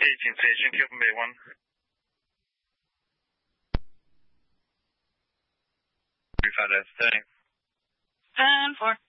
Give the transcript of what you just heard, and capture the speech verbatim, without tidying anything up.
eighteen station, Cuban Bay one. three five, that's ten. ten four.